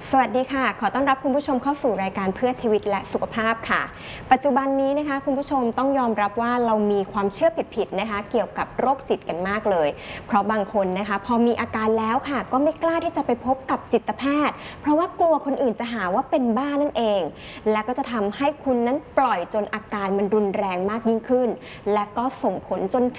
สวัสดีค่ะขอต้อนรับคุณผู้ชมเข้าสู่รายการเพื่อชีวิตและสุขภาพค่ะปัจจุบันนี้นะคะคุณผู้ชมต้องยอมรับว่าเรามีความเชื่อผิดๆนะคะเกี่ยวกับโรคจิตกันมากเลยเพราะบางคนนะคะพอมีอาการแล้วค่ะก็ไม่กล้าที่จะไปพบกับจิตแพทย์เพราะว่ากลัวคนอื่นจะหาว่าเป็นบ้านั่นเองและก็จะทำให้คุณนั้นปล่อยจนอาการมันรุนแรงมากยิ่งขึ้นและก็ส่งผลจน